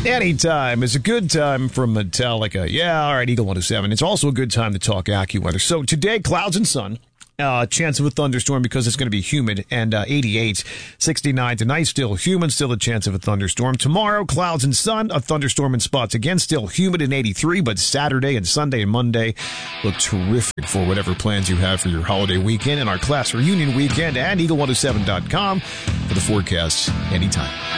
Anytime is a good time from Metallica. Yeah, all right, Eagle 107. It's also a good time to talk AccuWeather. So today, clouds and sun. Chance of a thunderstorm because it's going to be humid, and 88, 69 tonight, still humid, still a chance of a thunderstorm. Tomorrow, clouds and sun, a thunderstorm in spots again, still humid and 83, but Saturday and Sunday and Monday look terrific for whatever plans you have for your holiday weekend and our class reunion weekend, and Eagle107.com for the forecast anytime.